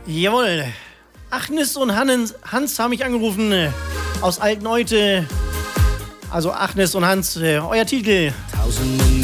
Jawohl. Agnes und Hans haben mich angerufen aus Alteneute. Also Agnes und Hans, euer Titel. Tausenden